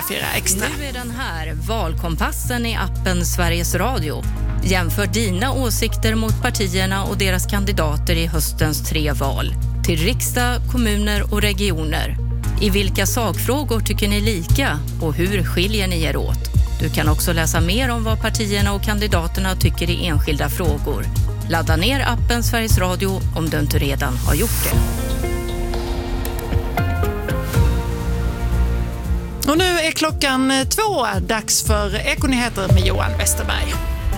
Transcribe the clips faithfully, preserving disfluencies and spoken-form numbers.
fyra Extra. Nu är den här, valkompassen i appen Sveriges Radio. Jämför dina åsikter mot partierna och deras kandidater i höstens tre val. Till riksdag, kommuner och regioner. I vilka sakfrågor tycker ni lika och hur skiljer ni er åt? Du kan också läsa mer om vad partierna och kandidaterna tycker i enskilda frågor. Ladda ner appen Sveriges Radio om du inte redan har gjort det. Och nu är klockan två, dags för Ekonyheter med Johan Westerberg.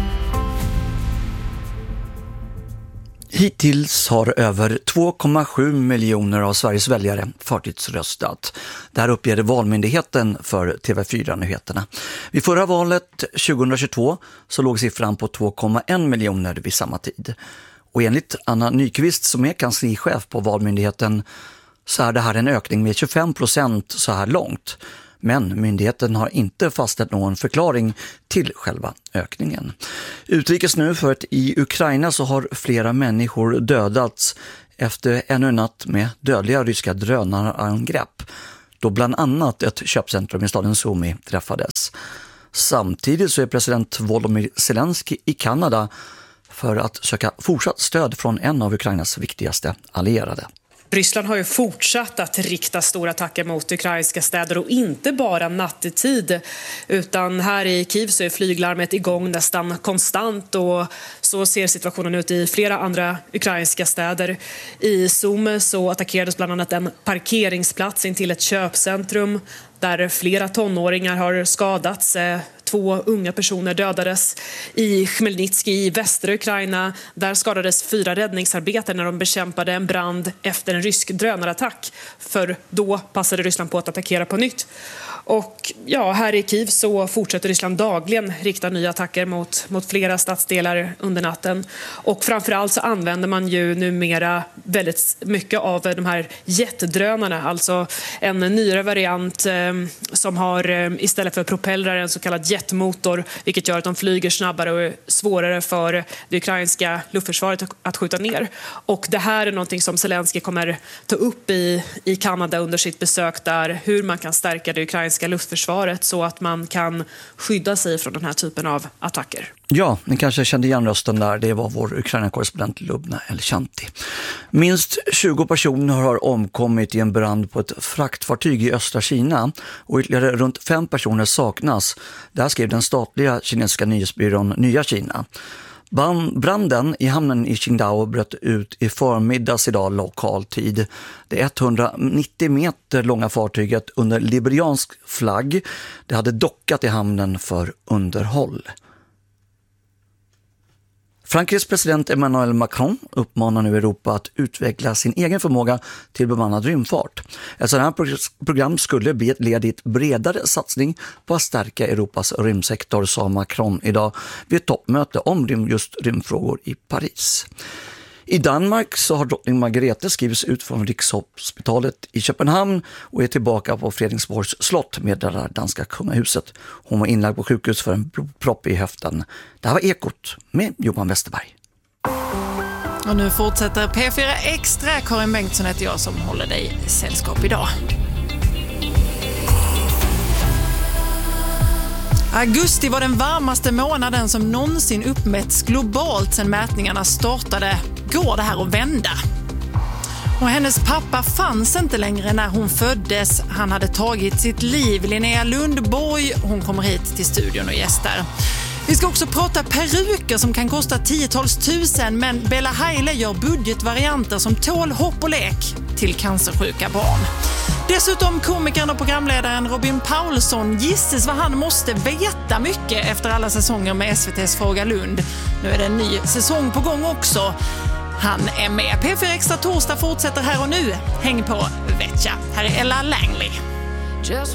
Hittills har över två komma sju miljoner av Sveriges väljare förtidsröstat. Det här uppger Valmyndigheten för T V fyra-nyheterna. Vid förra valet tjugohundratjugotvå så låg siffran på två komma en miljoner vid samma tid. Och enligt Anna Nyqvist som är kanslichef på Valmyndigheten så är det här en ökning med tjugofem procent så här långt. Men myndigheten har inte fastställt någon förklaring till själva ökningen. Utrikes nu för att i Ukraina så har flera människor dödats efter ännu en natt med dödliga ryska drönarangrepp. Då bland annat ett köpcentrum i staden Sumy träffades. Samtidigt så är president Volodymyr Zelensky i Kanada för att söka fortsatt stöd från en av Ukrainas viktigaste allierade. Ryssland har ju fortsatt att rikta stora attacker mot ukrainska städer och inte bara nattetid utan här i Kiev så är flyglarmet igång nästan konstant och så ser situationen ut i flera andra ukrainska städer. I Sumy så attackerades bland annat en parkeringsplats in till ett köpcentrum där flera tonåringar har skadats. Två unga personer dödades. I Khmelnytski i västra Ukraina där skadades fyra räddningsarbetare när de bekämpade en brand efter en rysk drönarattack. För då passade Ryssland på att attackera på nytt. Och ja, här i Kiev så fortsätter Ryssland dagligen rikta nya attacker mot, mot flera stadsdelar under natten. Och framförallt så använder man ju numera väldigt mycket av de här jetdrönarna. Alltså en nyare variant eh, som har eh, istället för propellrar en så kallad jetmotor. Vilket gör att de flyger snabbare och är svårare för det ukrainska luftförsvaret att skjuta ner. Och det här är någonting som Zelensky kommer ta upp i, i Kanada under sitt besök där. Hur man kan stärka det ukrainska luftförsvaret så att man kan skydda sig från den här typen av attacker. Ja, ni kanske kände igen rösten där. Det var vår Ukraina-korrespondent Lubna Elchanti. Minst tjugo personer har omkommit i en brand på ett fraktfartyg i östra Kina och ytterligare runt fem personer saknas. Det här skrev den statliga kinesiska nyhetsbyrån Nya Kina. Branden i hamnen i Qingdao bröt ut i förmiddags idag lokal tid. Det etthundranittio meter långa fartyget under liberiansk flagg. Det hade dockat i hamnen för underhåll. Frankrikes president Emmanuel Macron uppmanar nu Europa att utveckla sin egen förmåga till bemannad rymdfart. Ett sådant här program skulle bli ett led i ett bredare satsning på att stärka Europas rymdsektor, sa Macron idag vid ett toppmöte om just rymdfrågor i Paris. I Danmark så har drottning Margrethe skrivits ut från Rikshospitalet i Köpenhamn och är tillbaka på Fredriksborgs slott med det danska kungahuset. Hon var inlagd på sjukhus för en blodpropp i höften. Det här var Ekot med Johan Westerberg. Och nu fortsätter P fyra Extra. Karin Bengtsson heter jag som håller dig i sällskap idag. Augusti var den varmaste månaden som någonsin uppmätts globalt sedan mätningarna startade. Går det här att vända? Och hennes pappa fanns inte längre när hon föddes. Han hade tagit sitt liv. Linnea Lundborg, hon kommer hit till studion och gästar. Vi ska också prata peruker som kan kosta tiotals tusen, men Bella Haile gör budgetvarianter som tål hopp och lek till cancersjuka barn. Dessutom komikern och programledaren Robin Paulsson gissas vad han måste veta mycket efter alla säsonger med S V T:s Fråga Lund. Nu är det en ny säsong på gång också. Han är med. P fyra Extra torsdag fortsätter här och nu. Häng på Vetja. Här är Ella Langley.